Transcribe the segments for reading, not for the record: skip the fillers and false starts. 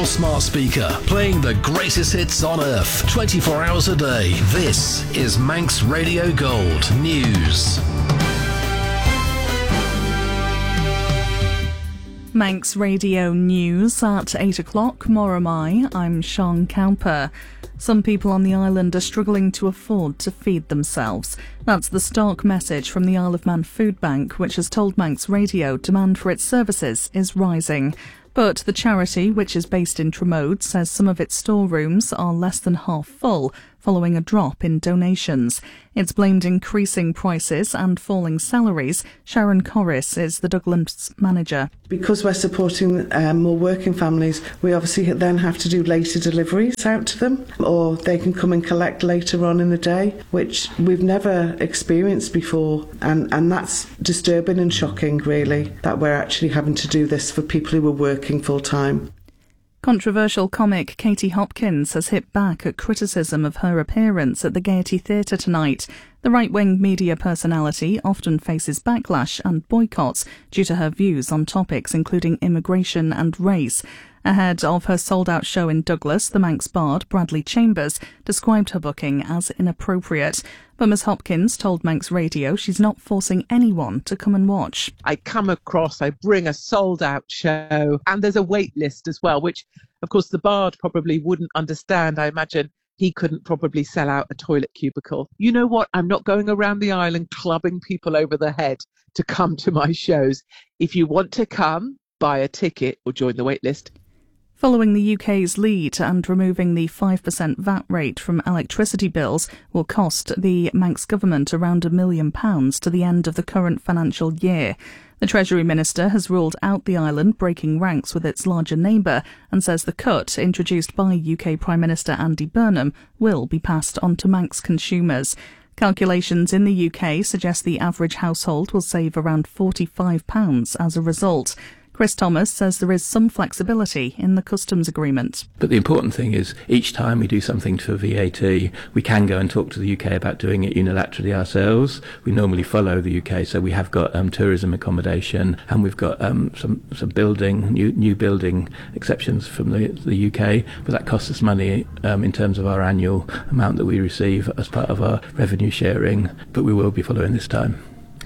your smart speaker, playing the greatest hits on earth, 24 hours a day. This is Manx Radio Gold News. Manx Radio News at 8 o'clock. Moromai, I'm Sean Cowper. Some people on the island are struggling to afford to feed themselves. That's the stark message from the Isle of Man Food Bank, which has told Manx Radio demand for its services is rising. But the charity, which is based in Tramode, says some of its storerooms are less than half full, following a drop in donations. It's blamed increasing prices and falling salaries. Sharon Corris is the Douglas manager. Because we're supporting more working families, we obviously then have to do later deliveries out to them, or they can come and collect later on in the day, which we've never experienced before. And that's disturbing and shocking, really, that we're actually having to do this for people who are working full time. Controversial comic Katie Hopkins has hit back at criticism of her appearance at the Gaiety Theatre tonight. The right-wing media personality often faces backlash and boycotts due to her views on topics including immigration and race. Ahead of her sold-out show in Douglas, the Manx bard Bradley Chambers described her booking as inappropriate. But Ms Hopkins told Manx Radio she's not forcing anyone to come and watch. I come across, I bring a sold-out show, and there's a wait list as well, which, of course, the bard probably wouldn't understand. I imagine he couldn't probably sell out a toilet cubicle. You know what? I'm not going around the island clubbing people over the head to come to my shows. If you want to come, buy a ticket or join the wait list. Following the UK's lead and removing the 5% VAT rate from electricity bills will cost the Manx government around £1 million to the end of the current financial year. The Treasury Minister has ruled out the island breaking ranks with its larger neighbour and says the cut, introduced by UK Prime Minister Andy Burnham, will be passed on to Manx consumers. Calculations in the UK suggest the average household will save around £45 as a result. Chris Thomas says there is some flexibility in the customs agreement. But the important thing is each time we do something for VAT, we can go and talk to the UK about doing it unilaterally ourselves. We normally follow the UK, so we have got tourism accommodation, and we've got some building, new building exceptions from the UK, but that costs us money in terms of our annual amount that we receive as part of our revenue sharing, but we will be following this time.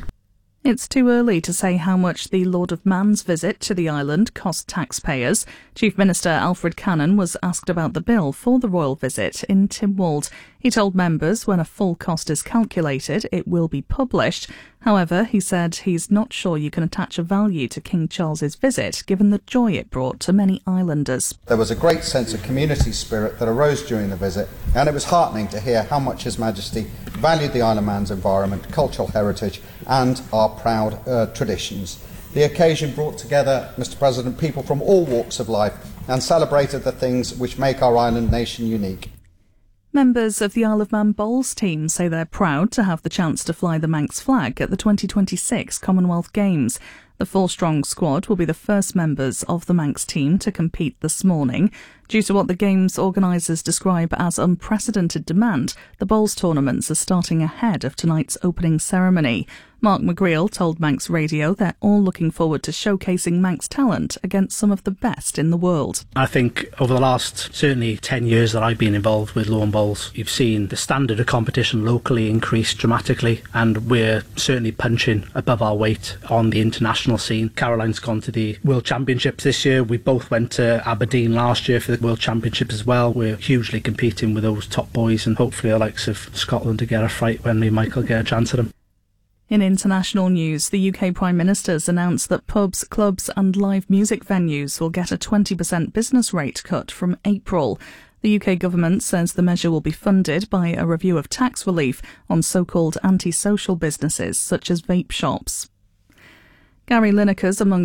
It's too early to say how much the Lord of Man's visit to the island cost taxpayers. Chief Minister Alfred Cannon was asked about the bill for the royal visit in Tynwald. He told members when a full cost is calculated, it will be published. However, he said he's not sure you can attach a value to King Charles's visit, given the joy it brought to many islanders. There was a great sense of community spirit that arose during the visit, and it was heartening to hear how much His Majesty valued the Isle of Man's environment, cultural heritage and our proud traditions. The occasion brought together, Mr President, people from all walks of life and celebrated the things which make our island nation unique. Members of the Isle of Man bowls team say they're proud to have the chance to fly the Manx flag at the 2026 Commonwealth Games. The 4-strong squad will be the first members of the Manx team to compete this morning. Due to what the Games organisers describe as unprecedented demand, the bowls tournaments are starting ahead of tonight's opening ceremony. Mark McGreal told Manx Radio they're all looking forward to showcasing Manx talent against some of the best in the world. I think over the last certainly 10 years that I've been involved with lawn bowls, you've seen the standard of competition locally increase dramatically, and we're certainly punching above our weight on the international scene. Caroline's gone to the World Championships this year. We both went to Aberdeen last year for the World Championships as well. We're hugely competing with those top boys, and hopefully the likes of Scotland to get a fright when me and Michael get a chance at them. In international news, the UK Prime Minister's announced that pubs, clubs and live music venues will get a 20% business rate cut from April. The UK government says the measure will be funded by a review of tax relief on so-called antisocial businesses such as vape shops. Gary Lineker's among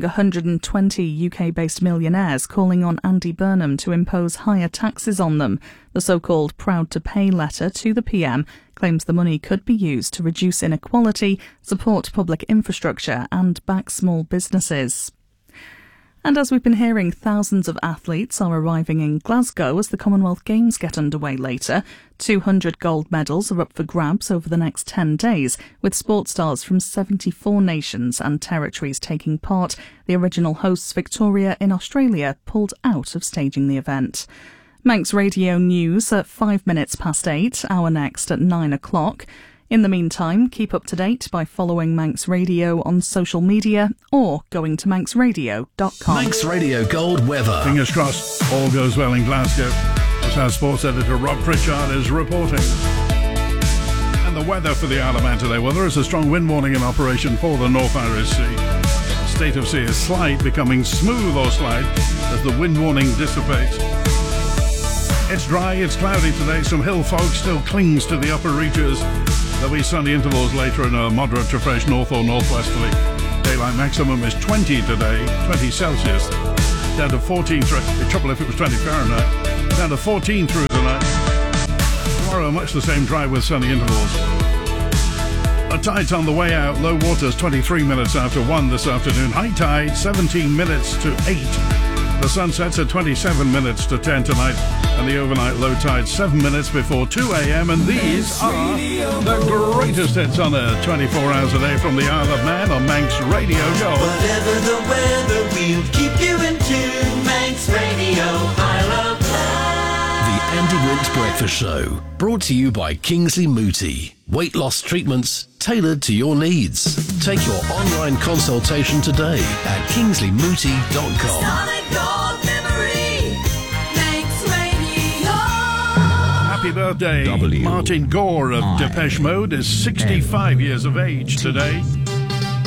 120 UK-based millionaires calling on Andy Burnham to impose higher taxes on them. The so-called Proud to Pay letter to the PM claims the money could be used to reduce inequality, support public infrastructure and back small businesses. And as we've been hearing, thousands of athletes are arriving in Glasgow as the Commonwealth Games get underway later. 200 gold medals are up for grabs over the next 10 days, with sports stars from 74 nations and territories taking part. The original hosts, Victoria in Australia, pulled out of staging the event. Manx Radio News at 5 minutes past 8, our next at 9 o'clock. In the meantime, keep up to date by following Manx Radio on social media or going to manxradio.com. Manx Radio Gold weather. Fingers crossed, all goes well in Glasgow. That's how sports editor Rob Pritchard is reporting. And the weather for the Isle of Man today. Well, there is a strong wind warning in operation for the North Irish Sea. The state of sea is slight, becoming smooth or slight as the wind warning dissipates. It's dry, it's cloudy today. Some hill fog still clings to the upper reaches. There'll be sunny intervals later in a moderate to fresh north or northwesterly. Daylight maximum is 20 today, 20 Celsius. Down to 14 through. It'd trouble if it was 20 Fahrenheit. Down to 14 through the night. Tomorrow, much the same dry with sunny intervals. A tide's on the way out. Low water's 23 minutes after 1 this afternoon. High tide, 17 minutes to 8. The sun sets at 27 minutes to 10 tonight, and the overnight low tide 7 minutes before 2 a.m. And these are the greatest hits on Earth, 24 hours a day from the Isle of Man on Manx Radio Gold. Whatever the weather, we'll keep you in tune. Manx Radio, Isle of Man. The Andy Wint Breakfast Show, brought to you by Kingsley Mooti. Weight loss treatments tailored to your needs. Take your online consultation today at kingsleymooti.com. Solid gold memory, Manx Radio. Happy birthday, Martin Gore of Depeche Mode is 65 years of age today.